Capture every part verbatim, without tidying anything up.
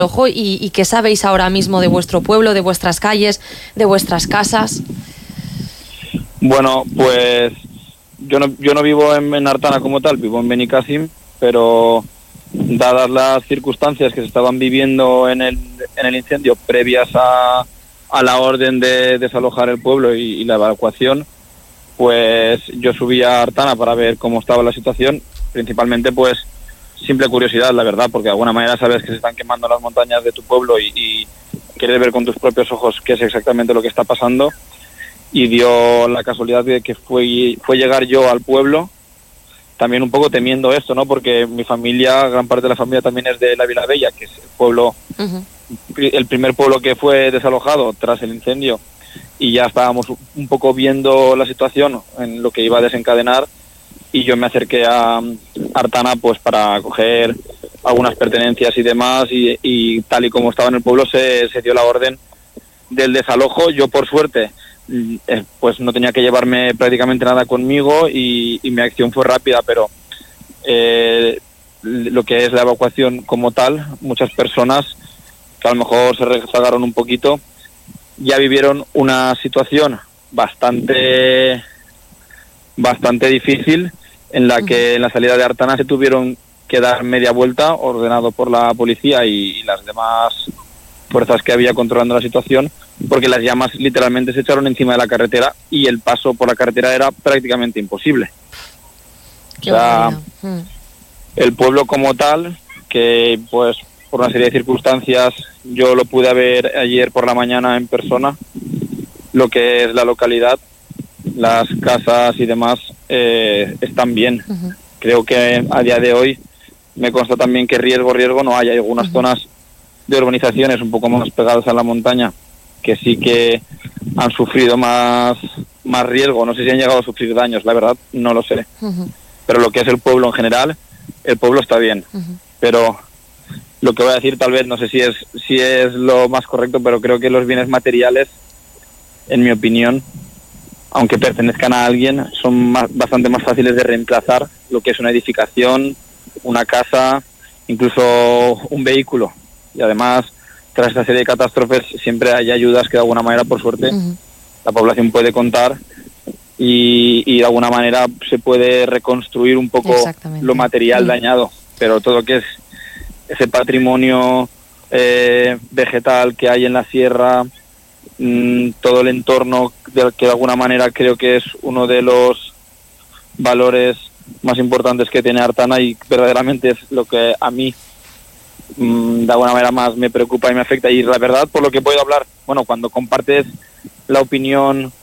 Ojo, y, y qué sabéis ahora mismo de vuestro pueblo, de vuestras calles, de vuestras casas. Bueno, pues yo no, yo no vivo en, en Artana como tal, vivo en Benicàssim, pero dadas las circunstancias que se estaban viviendo en el, en el incendio previas a, a la orden de desalojar el pueblo y, y la evacuación, pues yo subí a Artana para ver cómo estaba la situación, principalmente pues simple curiosidad, la verdad, porque de alguna manera sabes que se están quemando las montañas de tu pueblo y, y quieres ver con tus propios ojos qué es exactamente lo que está pasando. Y dio la casualidad de que fue, fue llegar yo al pueblo, también un poco temiendo esto, ¿no? Porque mi familia, gran parte de la familia también es de la Vilavella, que es el pueblo, uh-huh. el primer pueblo que fue desalojado tras el incendio, y ya estábamos un poco viendo la situación en lo que iba a desencadenar, y yo me acerqué a Artana pues para coger algunas pertenencias y demás, y, y tal y como estaba en el pueblo se, se dio la orden del desalojo. Yo por suerte eh, pues no tenía que llevarme prácticamente nada conmigo y, y mi acción fue rápida, pero eh, lo que es la evacuación como tal, muchas personas que a lo mejor se rezagaron un poquito ya vivieron una situación bastante bastante difícil, en la que en la salida de Artana se tuvieron que dar media vuelta, ordenado por la policía y, y las demás fuerzas que había controlando la situación, porque las llamas literalmente se echaron encima de la carretera y el paso por la carretera era prácticamente imposible. Qué o sea, bueno. El pueblo como tal, que pues por una serie de circunstancias yo lo pude ver ayer por la mañana en persona, lo que es la localidad, las casas y demás eh, están bien. Uh-huh. Creo que a día de hoy me consta también que riesgo, riesgo no hay. Hay algunas uh-huh. zonas de urbanizaciones un poco más pegadas a la montaña que sí que han sufrido más, más riesgo. No sé si han llegado a sufrir daños, la verdad no lo sé. Uh-huh. Pero lo que es el pueblo en general, el pueblo está bien. Uh-huh. Pero lo que voy a decir tal vez, no sé si es, si es lo más correcto, pero creo que los bienes materiales, en mi opinión, aunque pertenezcan a alguien, son más, bastante más fáciles de reemplazar lo que es una edificación, una casa, incluso un vehículo. Y además, tras esta serie de catástrofes, siempre hay ayudas que de alguna manera, por suerte, uh-huh. la población puede contar y, y de alguna manera se puede reconstruir un poco lo material uh-huh. dañado. Pero todo lo que es ese patrimonio eh, vegetal que hay en la sierra, todo el entorno de, que de alguna manera creo que es uno de los valores más importantes que tiene Artana y verdaderamente es lo que a mí mmm, de alguna manera más me preocupa y me afecta. Y la verdad, por lo que puedo hablar, bueno, cuando compartes la opinión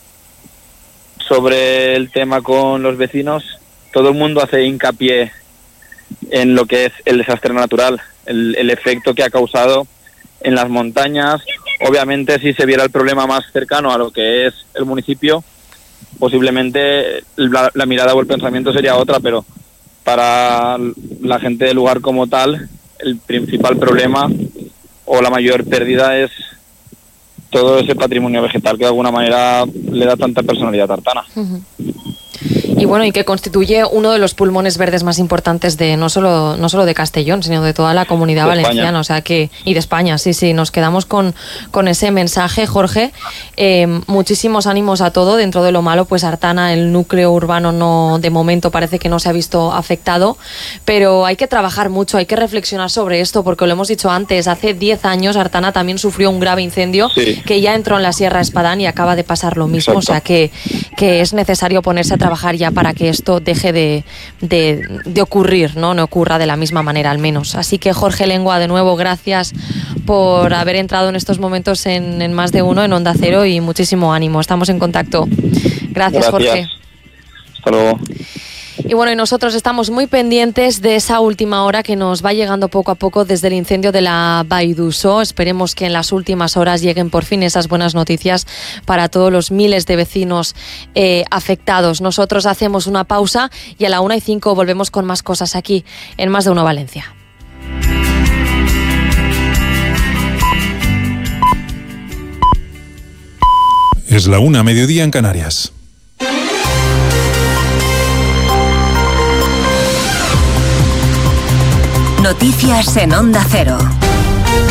sobre el tema con los vecinos, todo el mundo hace hincapié en lo que es el desastre natural, el, el efecto que ha causado en las montañas. Obviamente, si se viera el problema más cercano a lo que es el municipio, posiblemente la, la mirada o el pensamiento sería otra, pero para la gente del lugar como tal, el principal problema o la mayor pérdida es todo ese patrimonio vegetal que de alguna manera le da tanta personalidad a Artana. Uh-huh. Y bueno, y que constituye uno de los pulmones verdes más importantes de no solo no solo de Castellón, sino de toda la comunidad de valenciana, España. O sea que y de España, sí, sí, nos quedamos con, con ese mensaje, Jorge. Eh, muchísimos ánimos a todo. Dentro de lo malo, pues Artana, el núcleo urbano, no, de momento parece que no se ha visto afectado, pero hay que trabajar mucho, hay que reflexionar sobre esto, porque lo hemos dicho antes, hace diez años Artana también sufrió un grave incendio, sí. que ya entró en la Sierra Espadán y acaba de pasar lo mismo. Exacto. O sea que, que es necesario ponerse a trabajar ya para que esto deje de, de, de ocurrir, ¿no? No ocurra de la misma manera al menos. Así que Jorge Lengua, de nuevo, gracias por haber entrado en estos momentos en, en Más de Uno, en Onda Cero, y muchísimo ánimo. Estamos en contacto. Gracias, gracias. Jorge. Hasta luego. Y bueno, y nosotros estamos muy pendientes de esa última hora que nos va llegando poco a poco desde el incendio de la Vall d'Uixó. Esperemos que en las últimas horas lleguen por fin esas buenas noticias para todos los miles de vecinos eh, afectados. Nosotros hacemos una pausa y a la una y cinco volvemos con más cosas aquí en Más de Uno Valencia. Es la una, mediodía en Canarias. Noticias en Onda Cero.